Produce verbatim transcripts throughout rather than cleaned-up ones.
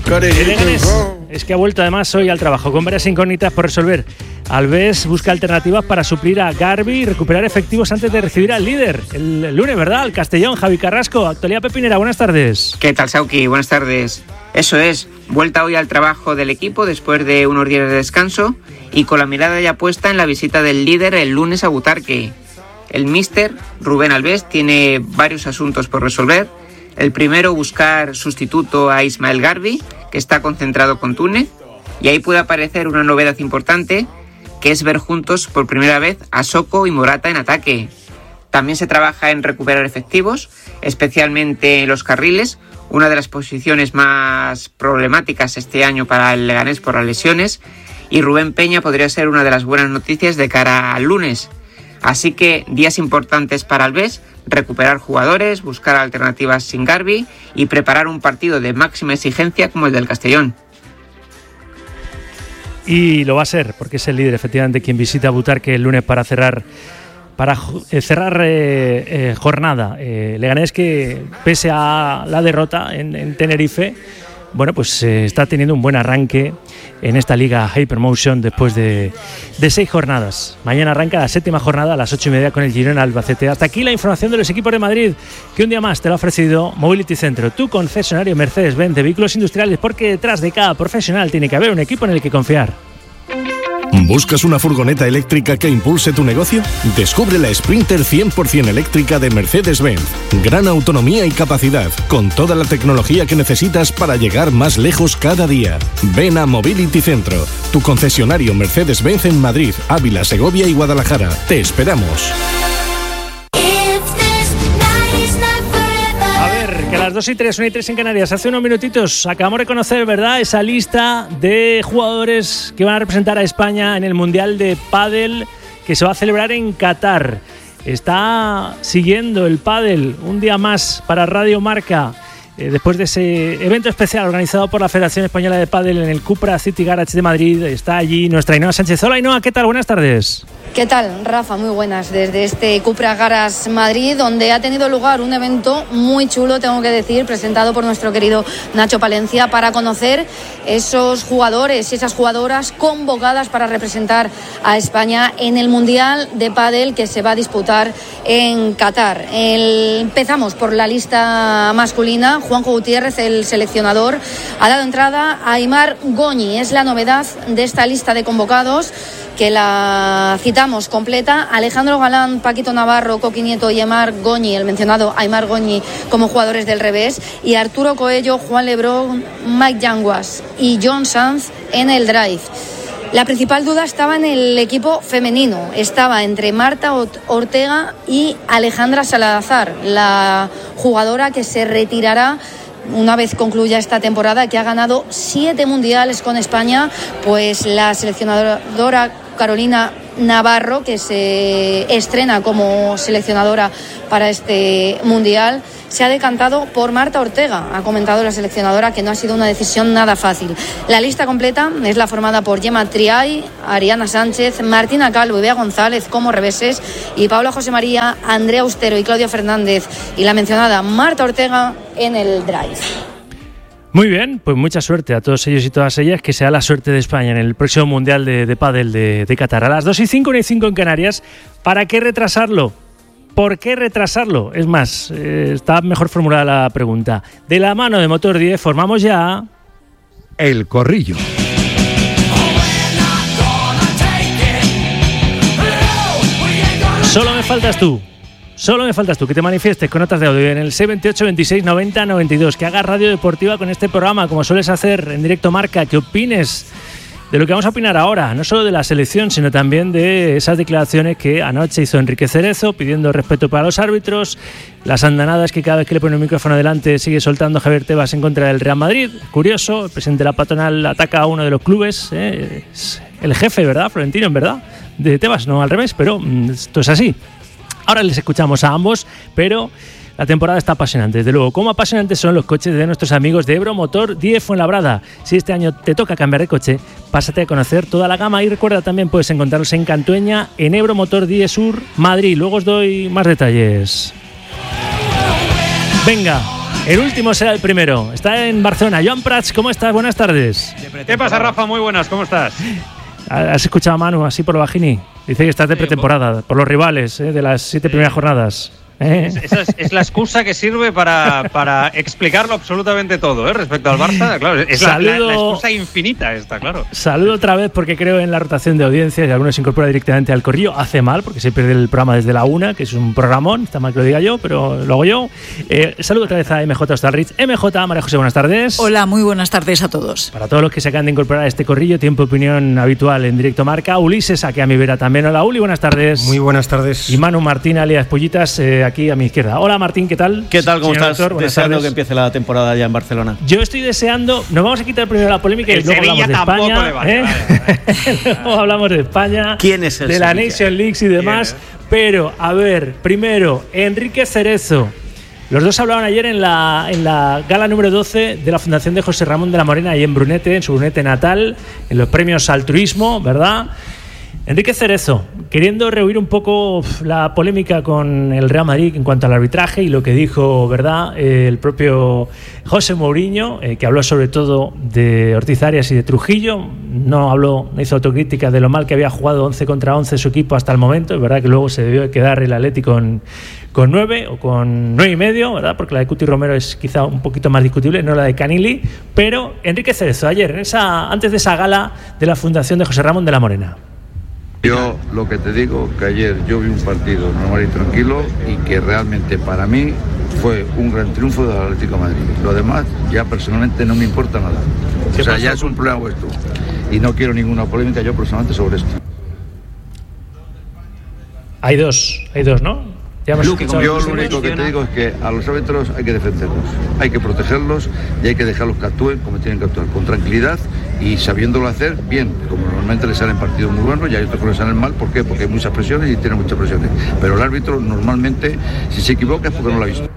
El Leganés es que ha vuelto además hoy al trabajo con varias incógnitas por resolver. Alves busca alternativas para suplir a Garbi y recuperar efectivos antes de recibir al líder el, el lunes, ¿verdad? El Castellón, Javi Carrasco, actualidad pepinera, buenas tardes. ¿Qué tal, Sauki? Buenas tardes. Eso es, vuelta hoy al trabajo del equipo después de unos días de descanso y con la mirada ya puesta en la visita del líder el lunes a Butarque. El míster, Rubén Alves, tiene varios asuntos por resolver. El primero, buscar sustituto a Ismael Garbi, que está concentrado con Túnez, y ahí puede aparecer una novedad importante, que es ver juntos por primera vez a Soko y Morata en ataque. También se trabaja en recuperar efectivos, especialmente en los carriles, una de las posiciones más problemáticas este año para el Leganés por las lesiones, y Rubén Peña podría ser una de las buenas noticias de cara al lunes. Así que días importantes para Alves, recuperar jugadores, buscar alternativas sin Garbi y preparar un partido de máxima exigencia como el del Castellón. Y lo va a ser, porque es el líder, efectivamente, quien visita Butarque el lunes para cerrar para cerrar eh, eh, jornada. Eh, Leganés que, pese a la derrota en, en Tenerife, bueno, pues eh, está teniendo un buen arranque en esta Liga Hypermotion después de, de seis jornadas. Mañana arranca la séptima jornada a las ocho y media con el Girona Albacete. Hasta aquí la información de los equipos de Madrid, que un día más te lo ha ofrecido Mobility Centro, tu concesionario Mercedes-Benz de vehículos industriales, porque detrás de cada profesional tiene que haber un equipo en el que confiar. ¿Buscas una furgoneta eléctrica que impulse tu negocio? Descubre la Sprinter cien por ciento eléctrica de Mercedes-Benz. Gran autonomía y capacidad, con toda la tecnología que necesitas para llegar más lejos cada día. Ven a Mobility Centro, tu concesionario Mercedes-Benz en Madrid, Ávila, Segovia y Guadalajara. Te esperamos. Que a las dos y tres, una y tres en Canarias, hace unos minutitos acabamos de conocer, ¿verdad?, esa lista de jugadores que van a representar a España en el Mundial de Pádel que se va a celebrar en Qatar. Está siguiendo el pádel un día más para Radio Marca, eh, después de ese evento especial organizado por la Federación Española de Pádel en el Cupra City Garage de Madrid. Está allí nuestra Ainhoa Sánchez. Hola, Ainhoa, ¿qué tal? Buenas tardes. ¿Qué tal, Rafa? Muy buenas. Desde este Cupra Garage Madrid, donde ha tenido lugar un evento muy chulo, tengo que decir, presentado por nuestro querido Nacho Palencia, para conocer esos jugadores y esas jugadoras convocadas para representar a España en el Mundial de Pádel que se va a disputar en Qatar. El... Empezamos por la lista masculina. Juanjo Gutiérrez, el seleccionador, ha dado entrada a Aimar Goñi. Es la novedad de esta lista de convocados, que la citamos completa: Alejandro Galán, Paquito Navarro, Coqui Nieto y Aimar Goñi, el mencionado Aimar Goñi, como jugadores del revés, y Arturo Coello, Juan Lebrón, Mike Yanguas y John Sanz en el drive. La principal duda estaba en el equipo femenino, estaba entre Marta Ortega y Alejandra Salazar, la jugadora que se retirará una vez concluya esta temporada, que ha ganado siete mundiales con España. Pues la seleccionadora Carolina Navarro, que se estrena como seleccionadora para este mundial, se ha decantado por Marta Ortega. Ha comentado la seleccionadora que no ha sido una decisión nada fácil. La lista completa es la formada por Gemma Triay, Ariana Sánchez, Martina Calvo y Bea González como reveses, y Paula José María, Andrea Austero y Claudia Fernández, y la mencionada Marta Ortega en el drive. Muy bien, pues mucha suerte a todos ellos y todas ellas, que sea la suerte de España en el próximo Mundial de, de Pádel de, de Qatar. A las dos y cinco, una y cinco en Canarias. ¿Para qué retrasarlo? ¿Por qué retrasarlo? Es más, eh, está mejor formulada la pregunta. De la mano de Motor diez formamos ya El Corrillo. Solo me faltas tú. Solo me faltas tú, que te manifiestes con notas de audio en el seis veintiocho, veintiséis, noventa, noventa y dos, que hagas radio deportiva con este programa, como sueles hacer en Directo Marca, que opines de lo que vamos a opinar ahora, no solo de la selección, sino también de esas declaraciones que anoche hizo Enrique Cerezo, pidiendo respeto para los árbitros, las andanadas que cada vez que le pone un micrófono delante sigue soltando Javier Tebas en contra del Real Madrid. Curioso, el presidente de la patronal ataca a uno de los clubes, ¿eh? Es el jefe, ¿verdad, Florentino, en verdad? De Tebas, no al revés, pero esto es así. Ahora les escuchamos a ambos, pero la temporada está apasionante, desde luego. Como apasionantes son los coches de nuestros amigos de Ebro Motor diez Fuenlabrada. Si este año te toca cambiar de coche, pásate a conocer toda la gama y recuerda, también puedes encontrarlos en Cantueña, en Ebro Motor diez Sur, Madrid. Luego os doy más detalles. Venga, El último será el primero. Está en Barcelona. Joan Prats, ¿cómo estás? Buenas tardes. ¿Qué pasa, Rafa? Muy buenas, ¿cómo estás? ¿Has escuchado a Manu así por lo bajini? Dice que estás de pretemporada, por los rivales ¿eh? de las siete primeras jornadas. ¿Eh? Es, esa es, es la excusa que sirve para, para explicarlo absolutamente todo, ¿eh? Respecto al Barça. Claro, es la, la, la excusa infinita esta, claro. Saludo otra vez porque creo en la rotación de audiencias y algunos se incorpora directamente al corrillo. Hace mal porque se pierde el programa desde la una, que es un programón. Está mal que lo diga yo, pero lo hago yo. Eh, saludo otra vez a M J Hostalrich. M J, María José, buenas tardes. Hola, muy buenas tardes a todos. Para todos los que se acaban de incorporar a este corrillo, tiempo de opinión habitual en Directo Marca. Ulises, aquí a mi vera también. Hola, Uli, buenas tardes. Muy buenas tardes. Y Manu Martín, alias Pollitas, eh, aquí a mi izquierda. Hola Martín, ¿qué tal? ¿Qué tal? ¿Cómo Señor estás? Doctor, deseando tardes. que empiece la temporada ya en Barcelona. Yo estoy deseando. Nos vamos a quitar primero la polémica y el luego Sevilla hablamos de tampoco España. Le vale, ¿eh? vale, vale. Luego hablamos de España. ¿Quién es el de la Sevilla? Nation League y demás. Pero, a ver, primero, Enrique Cerezo. Los dos hablaban ayer en la, en la gala número doce de la Fundación de José Ramón de la Morena, ahí en Brunete, en su Brunete natal, en los premios Altruismo, ¿verdad? Enrique Cerezo, queriendo rehuir un poco la polémica con el Real Madrid en cuanto al arbitraje y lo que dijo, ¿verdad?, eh, el propio José Mourinho, eh, que habló sobre todo de Ortiz Arias y de Trujillo. No habló, no hizo autocrítica de lo mal que había jugado once contra once su equipo hasta el momento. Es verdad que luego se debió quedar el Atlético con, con nueve o con nueve y medio, ¿verdad?, porque la de Cuti Romero es quizá un poquito más discutible, no la de Canili. Pero Enrique Cerezo, ayer, en esa, antes de esa gala de la Fundación de José Ramón de la Morena. Yo lo que te digo, que ayer yo vi un partido normal y tranquilo y que realmente para mí fue un gran triunfo del Atlético de Madrid. Lo demás ya personalmente no me importa nada. O sea, ya es un problema vuestro. Y no quiero ninguna polémica yo personalmente sobre esto. Hay dos, hay dos, ¿no? Ya hemos Luke, yo lo único que te digo es que a los árbitros hay que defenderlos, hay que protegerlos y hay que dejarlos que actúen como tienen que actuar, con tranquilidad y sabiéndolo hacer bien, como normalmente les salen partidos muy buenos y hay otros que les salen mal. ¿Por qué? Porque hay muchas presiones y tienen muchas presiones. Pero el árbitro normalmente, si se equivoca es porque no lo ha visto.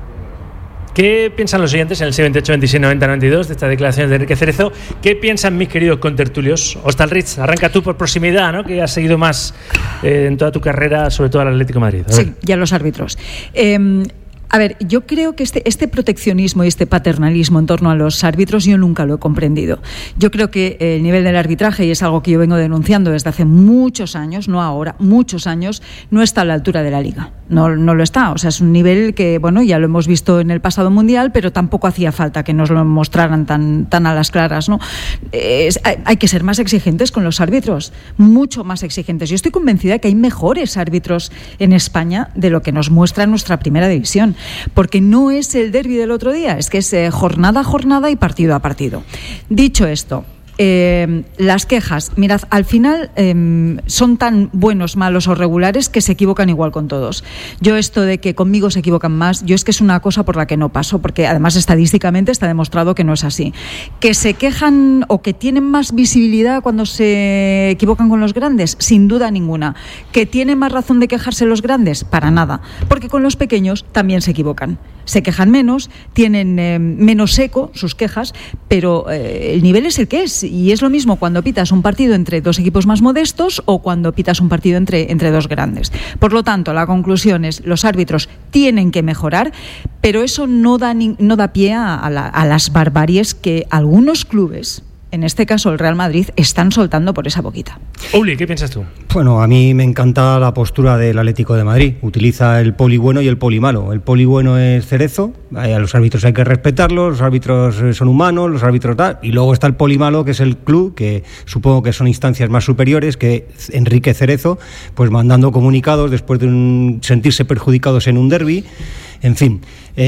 ¿Qué piensan los oyentes en el seis ocho, veintiséis, noventa, noventa y dos de estas declaraciones de Enrique Cerezo? ¿Qué piensan mis queridos contertulios? Hostalrich, arranca tú por proximidad, ¿no?, que has seguido más eh, en toda tu carrera, sobre todo al Atlético de Madrid. Sí, y a los árbitros. Eh, A ver, yo creo que este, este proteccionismo y este paternalismo en torno a los árbitros yo nunca lo he comprendido. Yo creo que el nivel del arbitraje, y es algo que yo vengo denunciando desde hace muchos años, no ahora, muchos años, no está a la altura de la Liga. No, no lo está. O sea, es un nivel que, bueno, ya lo hemos visto en el pasado Mundial, pero tampoco hacía falta que nos lo mostraran tan, tan a las claras, ¿no? Es, hay, hay que ser más exigentes con los árbitros, mucho más exigentes. Yo estoy convencida de que hay mejores árbitros en España de lo que nos muestra nuestra primera división. Porque no es el derbi del otro día, es que es eh, jornada a jornada y partido a partido. Dicho esto, eh, las quejas, mirad, al final eh, son tan buenos, malos o regulares que se equivocan igual con todos. Yo esto de que conmigo se equivocan más, yo es que es una cosa por la que no paso, porque además estadísticamente está demostrado que no es así. Que se quejan o que tienen más visibilidad cuando se equivocan con los grandes, sin duda ninguna. Que tienen más razón de quejarse los grandes, para nada, porque con los pequeños también se equivocan. Se quejan menos, tienen eh, menos eco sus quejas, pero eh, el nivel es el que es. Y es lo mismo cuando pitas un partido entre dos equipos más modestos o cuando pitas un partido entre, entre dos grandes. Por lo tanto, la conclusión es: los árbitros tienen que mejorar, pero eso no da, ni, no da pie a, a, la, a las barbaries que algunos clubes, en este caso el Real Madrid, están soltando por esa boquita. Uli, ¿qué piensas tú? Bueno, a mí me encanta la postura del Atlético de Madrid. Utiliza el poli bueno y el poli malo. El poli bueno es Cerezo, a los árbitros hay que respetarlos, los árbitros son humanos, los árbitros tal. Y luego está el poli malo, que es el club, que supongo que son instancias más superiores, que Enrique Cerezo, pues mandando comunicados después de un, sentirse perjudicados en un derbi. En fin,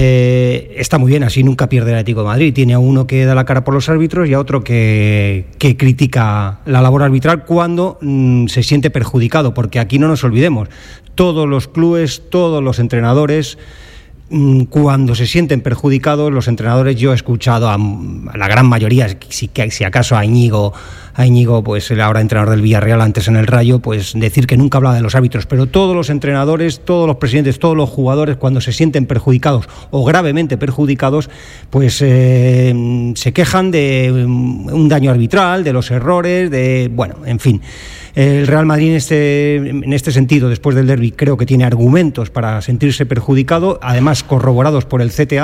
eh, está muy bien, así nunca pierde el Atlético de Madrid. Tiene a uno que da la cara por los árbitros y a otro que, que critica la labor arbitral cuando mmm, se siente perjudicado, porque aquí no nos olvidemos, todos los clubes, todos los entrenadores, mmm, cuando se sienten perjudicados, los entrenadores, yo he escuchado a, a la gran mayoría, si, si acaso a Íñigo, a Íñigo, pues el ahora entrenador del Villarreal, antes en el Rayo, pues decir que nunca hablaba de los árbitros, pero todos los entrenadores, todos los presidentes, todos los jugadores, cuando se sienten perjudicados o gravemente perjudicados, pues eh, se quejan de un daño arbitral, de los errores, de, bueno, en fin. El Real Madrid en este, en este sentido, después del derbi, creo que tiene argumentos para sentirse perjudicado, además corroborados por el C T A.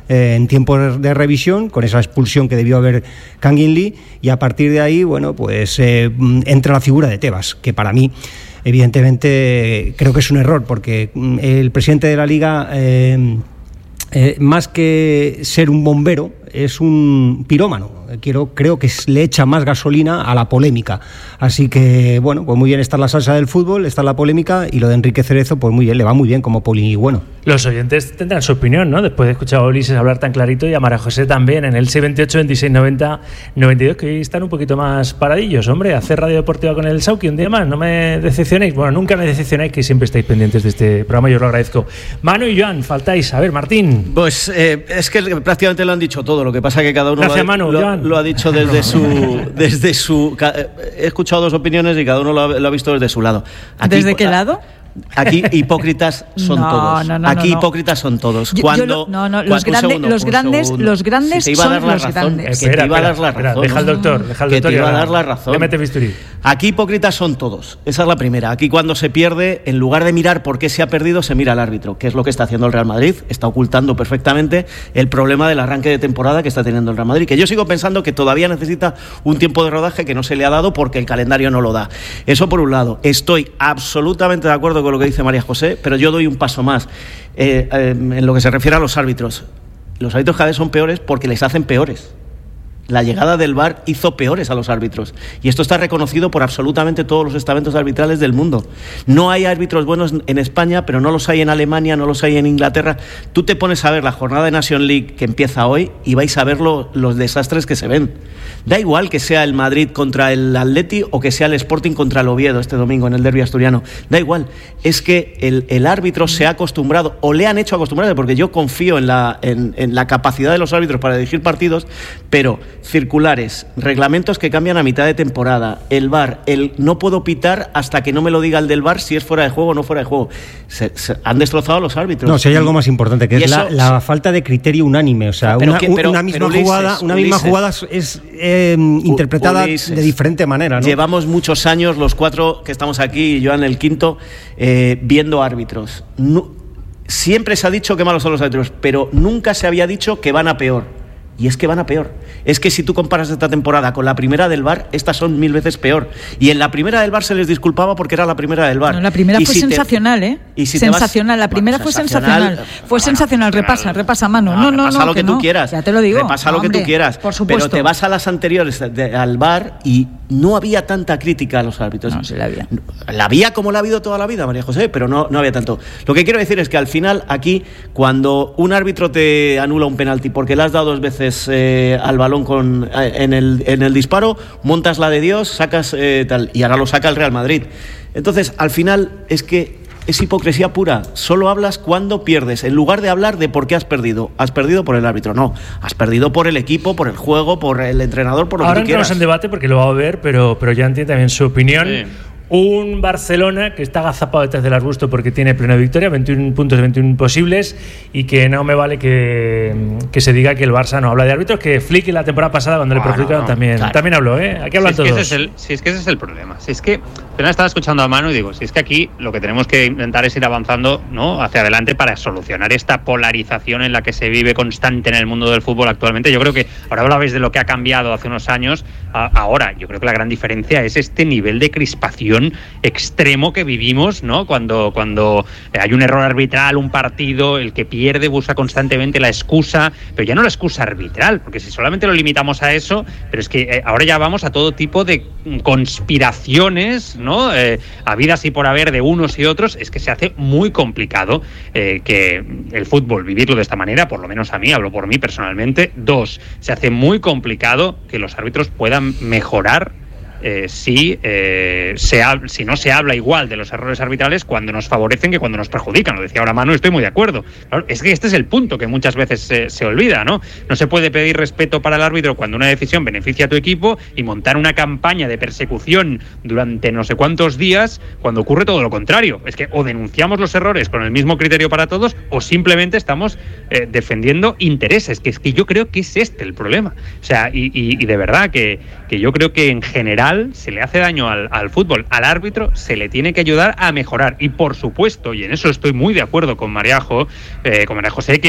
eh, en tiempo de revisión, con esa expulsión que debió haber Kangin Lee, y a partir de ahí, bueno, pues eh, entra la figura de Tebas, que para mí, evidentemente, creo que es un error, porque el presidente de la Liga, eh, eh, más que ser un bombero, es un pirómano. Quiero, creo que le echa más gasolina a la polémica. Así que, bueno, pues muy bien está la salsa del fútbol, está la polémica, y lo de Enrique Cerezo, pues muy bien, le va muy bien como poli bueno. Los oyentes tendrán su opinión, ¿no? Después de escuchar a Ulises hablar tan clarito, y a María José también, en el seis veintiocho, veintiséis noventa, noventa y dos, que hoy están un poquito más paradillos, hombre. Hacer radio deportiva con el Sauki un día más, no me decepcionéis. Bueno, nunca me decepcionáis, que siempre estáis pendientes de este programa, yo os lo agradezco. Manu y Joan, faltáis. A ver, Martín. Pues eh, es que prácticamente lo han dicho todo, lo que pasa es que cada uno Gracias, lo, ha, Manu, lo, lo ha dicho desde su, desde su... He escuchado dos opiniones y cada uno lo ha, lo ha visto desde su lado. Aquí, ¿desde qué lado? Aquí hipócritas son no, todos. No, no, Aquí no, no. hipócritas son todos. Yo, cuando, yo lo, no, no, los, grande, segundo, los grandes, los grandes si son los razón, grandes. Que te iba a dar la razón. Deja al doctor, deja al doctor. Que te iba a dar la razón. Le mete bisturí. Aquí hipócritas son todos. Esa es la primera. Aquí cuando se pierde, en lugar de mirar por qué se ha perdido, se mira al árbitro, que es lo que está haciendo el Real Madrid. Está ocultando perfectamente el problema del arranque de temporada que está teniendo el Real Madrid, que yo sigo pensando que todavía necesita un tiempo de rodaje que no se le ha dado porque el calendario no lo da. Eso por un lado. Estoy absolutamente de acuerdo con lo que dice María José, pero yo doy un paso más eh, eh, en lo que se refiere a los árbitros. Los árbitros cada vez son peores porque les hacen peores. La llegada del V A R hizo peores a los árbitros, y esto está reconocido por absolutamente todos los estamentos arbitrales del mundo. No hay árbitros buenos en España, pero no los hay en Alemania, no los hay en Inglaterra. Tú te pones a ver la jornada de Nation League que empieza hoy y vais a ver lo, los desastres que se ven. Da igual que sea el Madrid contra el Atleti o que sea el Sporting contra el Oviedo este domingo en el derbi asturiano. Da igual, es que el, el árbitro se ha acostumbrado, o le han hecho acostumbrarse, porque yo confío en la, en, en la capacidad de los árbitros para dirigir partidos, pero circulares, reglamentos que cambian a mitad de temporada, el V A R, el no puedo pitar hasta que no me lo diga el del V A R si es fuera de juego o no fuera de juego. Se, se han destrozado a los árbitros. No, si hay algo más importante, que es eso, la, la falta de criterio unánime. O sea, una, que, pero, una misma Ulises, jugada, una Ulises, misma jugada es eh, interpretada Ulises, de diferente manera, ¿no? Llevamos muchos años, los cuatro que estamos aquí, y yo en el quinto, eh, viendo árbitros. No, siempre se ha dicho que malos son los árbitros, pero nunca se había dicho que van a peor. Y es que van a peor. Es que si tú comparas esta temporada con la primera del V A R, estas son mil veces peor. Y en la primera del V A R se les disculpaba porque era la primera del V A R. No, la primera y fue si sensacional, te, ¿eh? Y si sensacional. Vas, la primera bueno, fue sensacional. sensacional. Fue sensacional. Repasa, repasa, mano. No, no, no. Repasa no, lo que, que tú no. quieras. Ya te lo digo. Repasa no, lo que hombre, tú quieras. Por supuesto. Pero te vas a las anteriores de, al V A R y no había tanta crítica a los árbitros. No, sí la había. La había como la ha habido toda la vida, María José, pero no, no había tanto. Lo que quiero decir es que al final, aquí, cuando un árbitro te anula un penalti porque le has dado dos veces eh, al balón con en el, en el disparo, montas la de Dios, sacas eh, tal, y ahora lo saca el Real Madrid. Entonces, al final, es que es hipocresía pura. Solo hablas cuando pierdes, en lugar de hablar de por qué has perdido. Has perdido por el árbitro, no. Has perdido por el equipo, por el juego, por el entrenador, por lo ahora que tú quieras. Ahora entramos en debate porque lo va a ver, pero, pero ya entiende también su opinión. Sí. Un Barcelona que está agazapado detrás del arbusto porque tiene plena victoria, veintiún puntos de veintiún posibles, y que no me vale que, que se diga que el Barça no habla de árbitros, que Flick la temporada pasada cuando bueno, le perjudicaron también, claro. también habló, ¿eh? Aquí hablan si es todos. Que ese es el, si es que ese es el problema. Si es que apenas estaba escuchando a Manu y digo, si es que aquí lo que tenemos que intentar es ir avanzando, ¿no?, hacia adelante para solucionar esta polarización en la que se vive constante en el mundo del fútbol actualmente. Yo creo que ahora hablabais de lo que ha cambiado hace unos años, a, ahora yo creo que la gran diferencia es este nivel de crispación extremo que vivimos, ¿no? Cuando, cuando hay un error arbitral, un partido, el que pierde busca constantemente la excusa, pero ya no la excusa arbitral, porque si solamente lo limitamos a eso, pero es que eh, ahora ya vamos a todo tipo de conspiraciones, ¿no? Eh, habidas y por haber de unos y otros, es que se hace muy complicado eh, que el fútbol vivirlo de esta manera, por lo menos a mí, hablo por mí personalmente. Dos, se hace muy complicado que los árbitros puedan mejorar Eh, si, eh, se ha, si no se habla igual de los errores arbitrales cuando nos favorecen que cuando nos perjudican. Lo decía ahora Manu, estoy muy de acuerdo. Claro, es que este es el punto que muchas veces se, se olvida, ¿no? No se puede pedir respeto para el árbitro cuando una decisión beneficia a tu equipo y montar una campaña de persecución durante no sé cuántos días cuando ocurre todo lo contrario. Es que o denunciamos los errores con el mismo criterio para todos o simplemente estamos eh, defendiendo intereses, que es que yo creo que es este el problema. O sea, y, y, y de verdad que, que yo creo que en general se le hace daño al, al fútbol. Al árbitro se le tiene que ayudar a mejorar, y por supuesto, y en eso estoy muy de acuerdo con Mariajo, eh, con María José, que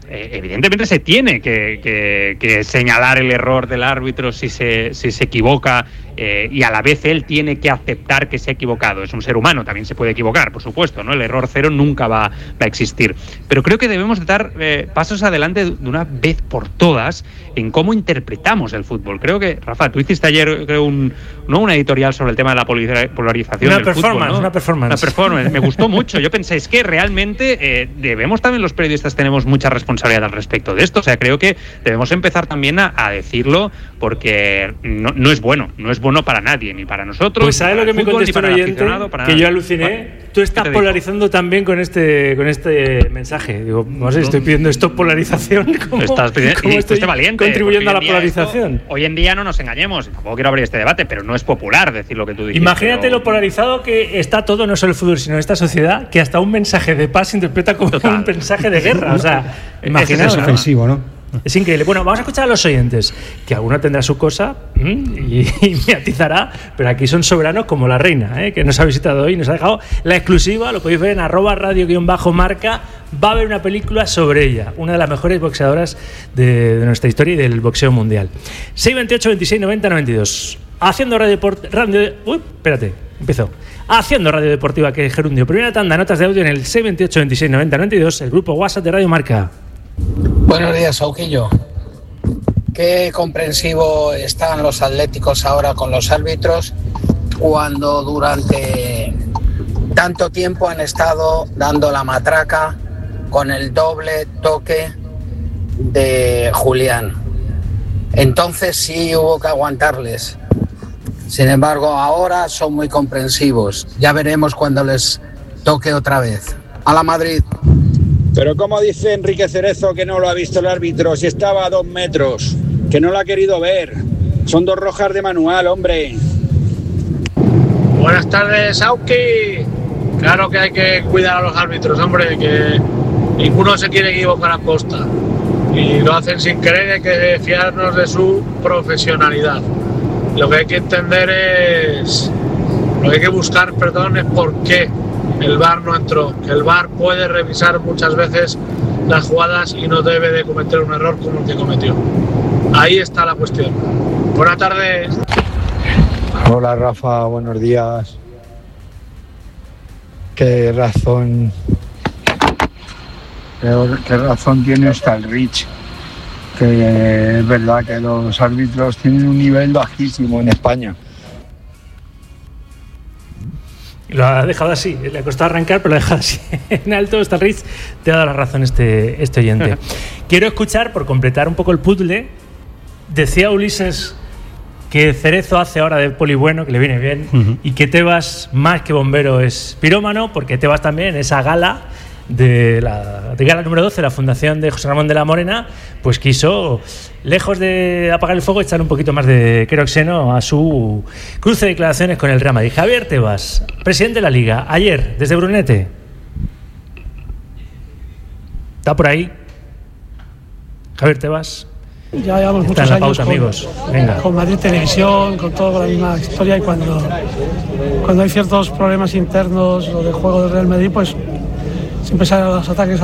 eh, evidentemente se tiene que, que, que señalar el error del árbitro si se, si se equivoca, eh, y a la vez él tiene que aceptar que se ha equivocado. Es un ser humano, también se puede equivocar, por supuesto, ¿no? El error cero nunca va, va a existir. Pero creo que debemos de dar eh, pasos adelante de una vez por todas en cómo interpretamos el fútbol. Creo que, Rafa, tú hiciste ayer creo un, ¿no? una editorial sobre el tema de la polarización una del performance, fútbol, ¿no? Una performance. Una performance. Me gustó mucho. Yo pensé, es que realmente eh, debemos también, los periodistas tenemos mucha responsabilidad al respecto de esto. O sea, creo que debemos empezar también a, a decirlo, porque no, no es bueno, no es bueno para nadie, ni para nosotros. Pues ¿sabes lo que me contestó un oyente? Que yo aluciné. Tú estás polarizando también con este con este mensaje. Digo, no sé, estoy pidiendo esto polarización. ¿Cómo, estás pidiendo, cómo y estoy valiente, contribuyendo a la polarización? Esto, hoy en día no nos engañemos, tampoco quiero abrir este debate, pero no es popular decir lo que tú dices. Imagínate pero... lo polarizado que está todo, no solo el fútbol, sino esta sociedad, que hasta un mensaje de paz se interpreta como Total. un mensaje de guerra. O sea, imaginaos. Es ofensivo, ¿no? Es increíble. Bueno, vamos a escuchar a los oyentes, que alguno tendrá su cosa y, y me atizará, pero aquí son soberanos como la reina, ¿eh? que nos ha visitado hoy, nos ha dejado la exclusiva, lo podéis ver en arroba radio guión bajo marca. Va a haber una película sobre ella, una de las mejores boxeadoras de, de nuestra historia y del boxeo mundial. seis veintiocho, veintiséis, noventa, noventa y dos. Haciendo radio deportiva. Uy, espérate, empezó. Haciendo radio deportiva, que es Gerundio. Primera tanda, notas de audio en el seis veintiocho, veintiséis, noventa, noventa y dos, el grupo WhatsApp de Radio Marca. Buenos días, Sauquillo. Qué comprensivo están los atléticos ahora con los árbitros cuando durante tanto tiempo han estado dando la matraca con el doble toque de Julián. Entonces sí hubo que aguantarles. Sin embargo, ahora son muy comprensivos. Ya veremos cuando les toque otra vez. ¡A la Madrid! Pero como dice Enrique Cerezo que no lo ha visto el árbitro, si estaba a dos metros, que no lo ha querido ver. Son dos rojas de manual, hombre. Buenas tardes, Auki. Claro que hay que cuidar a los árbitros, hombre, que ninguno se quiere equivocar a posta. Y lo hacen sin querer y hay que fiarnos de su profesionalidad. Lo que hay que entender es... Lo que hay que buscar, perdón, es por qué el V A R no entró, que el V A R puede revisar muchas veces las jugadas y no debe de cometer un error como el que cometió. Ahí está la cuestión. Buenas tardes. Hola Rafa, buenos días. Qué razón, qué, qué razón tiene hasta el Rich, que es verdad que los árbitros tienen un nivel bajísimo en España. Lo ha dejado así, le ha costado arrancar, pero lo ha dejado así en alto. Está Rich, te ha dado la razón este, este oyente. Quiero escuchar, por completar un poco el puzzle, decía Ulises que Cerezo hace ahora de poli bueno, que le viene bien, uh-huh. y que Tebas, más que bombero, es pirómano, porque Tebas también en esa gala de la de gala número doce, la fundación de José Ramón de la Morena, pues quiso, lejos de apagar el fuego, echar un poquito más de queroxeno a su cruce de declaraciones con el Real Madrid. Javier Tebas, presidente de la Liga, ayer desde Brunete. ¿Está por ahí? Javier Tebas. Ya llevamos Está muchos en la años pauta, con, amigos. Venga. con Madrid Televisión, con toda la misma historia, y cuando, cuando hay ciertos problemas internos o de juego del Real Madrid, pues siempre salen los ataques